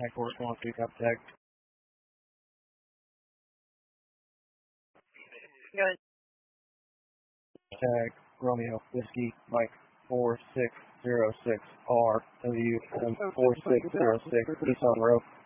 Mike Force 1, 2, contact. Good. Tag Romeo Whiskey Mike 4606 RW 4606 Nissan Road.